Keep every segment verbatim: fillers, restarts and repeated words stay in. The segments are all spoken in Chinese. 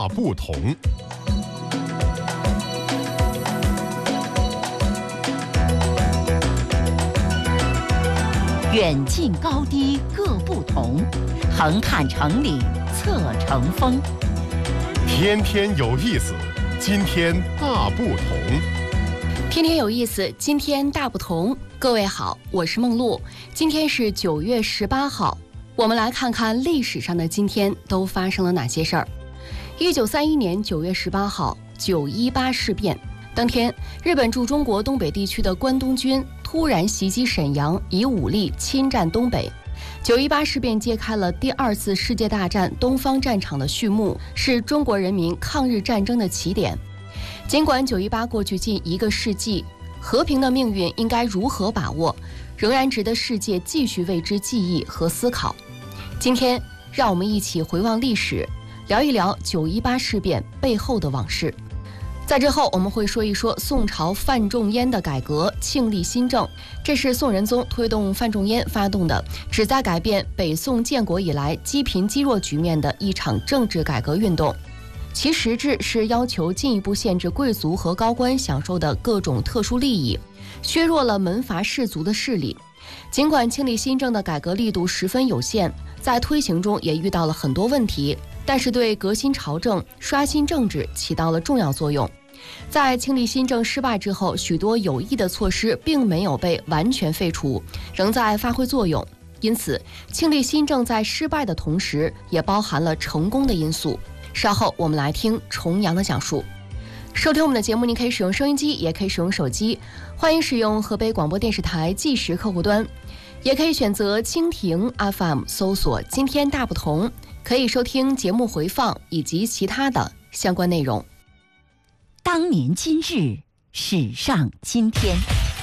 不同。 远近高低各不同，横看成岭侧成峰。 天天有意思，今天大不同。 天天有意思，今天大不同。各位好，我是梦露。今天是九月十八号，我们来看看历史上的今天都发生了哪些事儿。一九三一年九月十八号，九一八事变。当天，日本驻中国东北地区的关东军突然袭击沈阳，以武力侵占东北。九一八事变揭开了第二次世界大战东方战场的序幕，是中国人民抗日战争的起点。尽管九一八过去近一个世纪，和平的命运应该如何把握，仍然值得世界继续为之记忆和思考。今天，让我们一起回望历史，聊一聊九一八事变背后的往事。在之后，我们会说一说宋朝范仲淹的改革庆历新政，这是宋仁宗推动范仲淹发动的，旨在改变北宋建国以来积贫积弱局面的一场政治改革运动。其实质是要求进一步限制贵族和高官享受的各种特殊利益，削弱了门阀士族的势力。尽管庆历新政的改革力度十分有限，在推行中也遇到了很多问题，但是对革新朝政、刷新政治起到了重要作用。在庆历新政失败之后，许多有益的措施并没有被完全废除，仍在发挥作用。因此，庆历新政在失败的同时，也包含了成功的因素。稍后我们来听重阳的讲述。收听我们的节目，您可以使用收音机，也可以使用手机，欢迎使用河北广播电视台计时客户端，也可以选择蜻蜓 F M 搜索今天大不同，可以收听节目回放以及其他的相关内容。 当年今日，史上今天。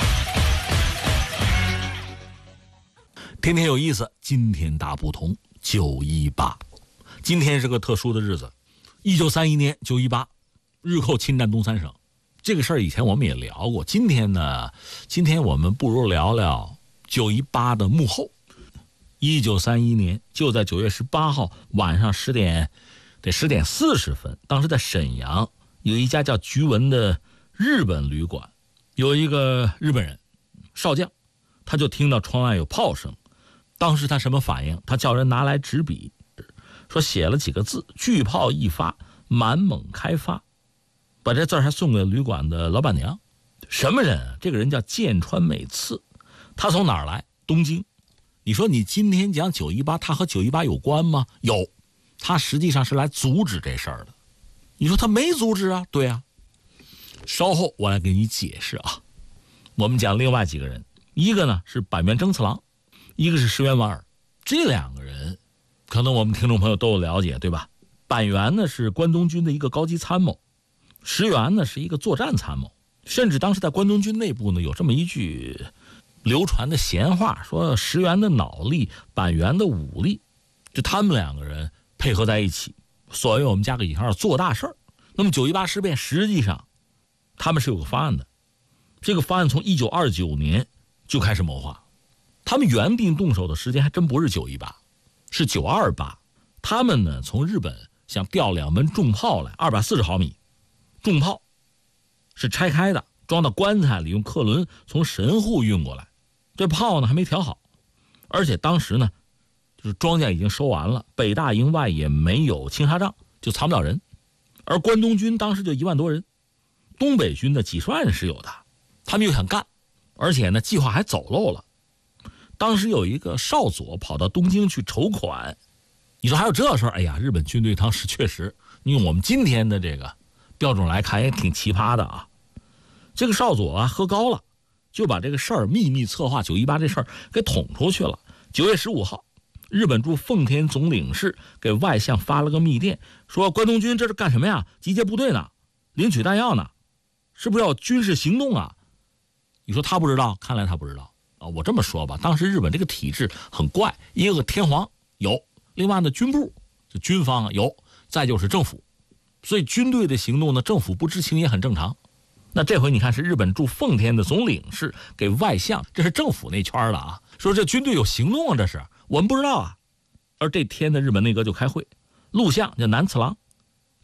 天天有意思，今天大不同。九一八，今天是个特殊的日子。一九三一年九一八，日寇侵占东三省。这个事儿以前我们也聊过。今天呢，今天我们不如聊聊九一八的幕后。一九三一年，就在九月十八号晚上十点，得十点四十分，当时在沈阳。有一家叫菊文的日本旅馆，有一个日本人少将，他就听到窗外有炮声。当时他什么反应？他叫人拿来纸笔，说写了几个字：巨炮一发，满蒙开发。把这字还送给旅馆的老板娘。什么人啊？这个人叫剑川美次。他从哪儿来？东京。你说你今天讲九一八，他和九一八有关吗？有，他实际上是来阻止这事儿的。你说他没阻止啊？对啊。稍后我来给你解释啊。我们讲另外几个人，一个呢是板垣征次郎，一个是石原莞尔。这两个人可能我们听众朋友都有了解，对吧？板垣呢是关东军的一个高级参谋，石原呢是一个作战参谋。甚至当时在关东军内部呢有这么一句流传的闲话，说石原的脑力，板垣的武力，就他们两个人配合在一起，所谓我们加个引号做大事儿。那么九一八事变实际上他们是有个方案的，这个方案从一九二九年就开始谋划。他们原定动手的时间还真不是九一八，是九二八。他们呢从日本想调两门重炮来，二百四十毫米重炮，是拆开的，装到棺材里，用客轮从神户运过来。这炮呢还没调好，而且当时呢就是庄稼已经收完了，北大营外也没有青纱帐，就藏不了人。而关东军当时就一万多人，东北军的几十万人是有的，他们又想干，而且呢计划还走漏了。当时有一个少佐跑到东京去筹款，你说还有这事儿？哎呀，日本军队当时确实用我们今天的这个标准来看也挺奇葩的啊。这个少佐啊喝高了，就把这个事儿秘密策划九一八这事儿给捅出去了。九月十五号，日本驻奉天总领事给外相发了个密电，说关东军这是干什么呀？集结部队呢，领取弹药呢，是不是要军事行动啊？你说他不知道？看来他不知道啊。我这么说吧，当时日本这个体制很怪，一个天皇有，另外呢军部就军方有，再就是政府，所以军队的行动呢，政府不知情也很正常。那这回你看是日本驻奉天的总领事给外相，这是政府那圈了啊，说这军队有行动啊，这是我们不知道啊。而这天的日本内阁就开会，陆相叫南次郎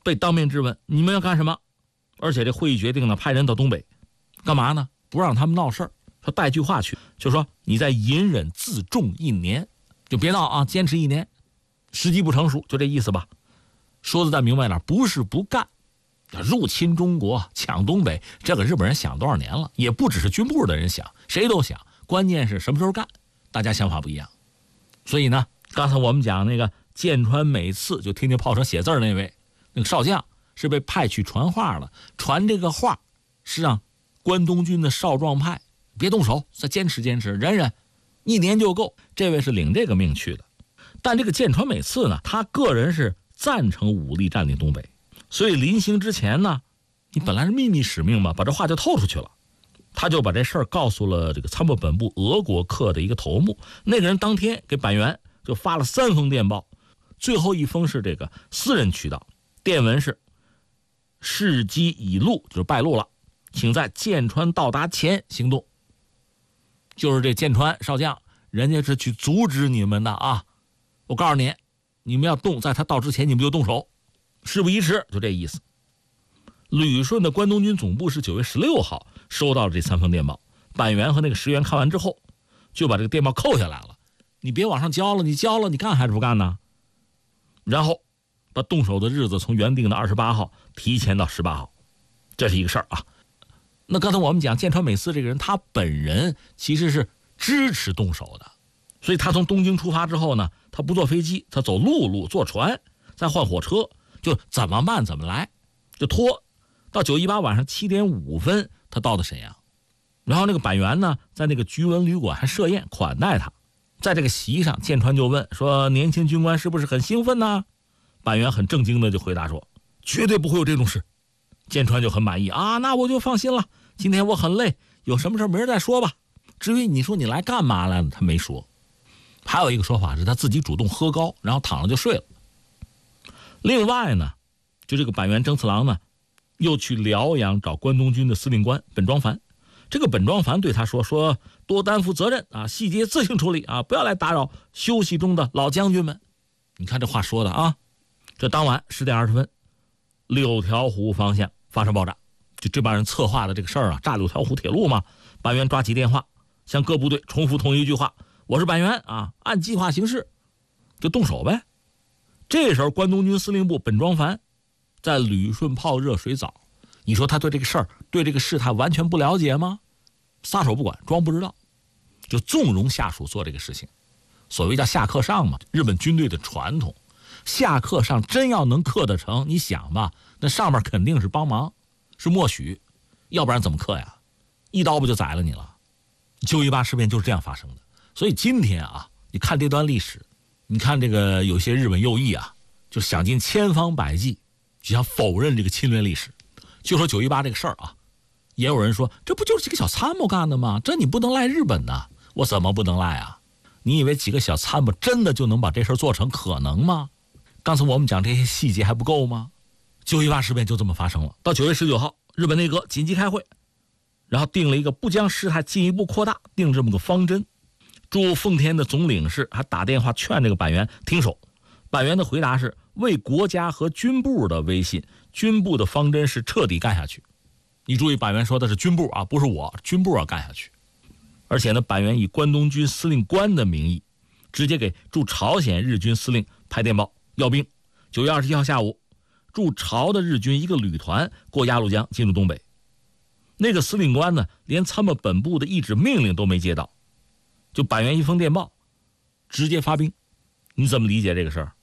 被当面质问，你们要干什么？而且这会议决定呢，派人到东北，干嘛呢？不让他们闹事儿，说带句话去，就说你再隐忍自重一年，就别闹啊，坚持一年，时机不成熟，就这意思吧。说的再明白点，不是不干，入侵中国、抢东北，这个日本人想多少年了，也不只是军部的人想，谁都想，关键是什么时候干，大家想法不一样。所以呢，刚才我们讲那个剑川美次就听见炮声写字那位那个少将是被派去传话了，传这个话是让关东军的少壮派别动手，再坚持坚持，忍忍，一年就够。这位是领这个命去的。但这个剑川美次呢，他个人是赞成武力占领东北，所以临行之前呢，你本来是秘密使命嘛，把这话就透出去了。他就把这事儿告诉了这个参谋本部俄国课的一个头目，那个人当天给板垣就发了三封电报，最后一封是这个私人渠道，电文是事机已露，就是败露了，请在剑川到达前行动。就是这剑川少将，人家是去阻止你们的啊！我告诉你，你们要动，在他到之前你们就动手，事不宜迟，就这意思。旅顺的关东军总部是九月十六号收到了这三封电报，板垣和那个石原看完之后，就把这个电报扣下来了。你别往上交了，你交了，你干还是不干呢？然后把动手的日子从原定的二十八号提前到十八号，这是一个事儿啊。那刚才我们讲剑川美次这个人，他本人其实是支持动手的，所以他从东京出发之后呢，他不坐飞机，他走陆路，坐船，再换火车，就怎么慢怎么来，就拖到九一八晚上七点五分，他到的沈阳。然后那个板垣呢，在那个菊文旅馆还设宴款待他。在这个席上，剑川就问说：“年轻军官是不是很兴奋呢？”板垣很正经的就回答说：“绝对不会有这种事。”剑川就很满意啊，那我就放心了。今天我很累，有什么事明儿再说吧。至于你说你来干嘛来了，他没说。还有一个说法是他自己主动喝高，然后躺了就睡了。另外呢，就这个板垣征次郎呢，又去辽阳找关东军的司令官本庄繁。这个本庄繁对他说：“说多担负责任啊，细节自行处理啊，不要来打扰休息中的老将军们。”你看这话说的啊。这当晚十点二十分，六条湖方向发生爆炸。就这帮人策划的这个事儿啊，炸六条湖铁路嘛。板垣抓起电话，向各部队重复同一句话：“我是板垣啊，按计划行事。”就动手呗。这时候关东军司令部本庄繁在旅顺泡热水澡，你说他对这个事儿、对这个事态完全不了解吗？撒手不管，装不知道，就纵容下属做这个事情。所谓叫下克上嘛，日本军队的传统。下克上真要能克得成，你想吧，那上面肯定是帮忙，是默许，要不然怎么克呀？一刀不就宰了你了？九一八事变就是这样发生的。所以今天啊，你看这段历史，你看这个有些日本右翼啊，就想尽千方百计就想否认这个侵略历史。就说九一八这个事儿啊，也有人说这不就是几个小参谋干的吗？这你不能赖日本呐。我怎么不能赖啊？你以为几个小参谋真的就能把这事儿做成？可能吗？刚才我们讲这些细节还不够吗？九一八事变就这么发生了。到九月十九号，日本内阁紧急开会，然后定了一个不将事态进一步扩大，定这么个方针。驻奉天的总领事还打电话劝这个板垣停手。板垣的回答是：为国家和军部的威信，军部的方针是彻底干下去。你注意，板垣说的是军部啊，不是我，军部要干下去。而且呢，板垣以关东军司令官的名义，直接给驻朝鲜日军司令派电报要兵。九月二十一号下午，驻朝的日军一个旅团过鸭绿江进入东北。那个司令官呢，连参谋本部的一纸命令都没接到，就板垣一封电报，直接发兵。你怎么理解这个事儿？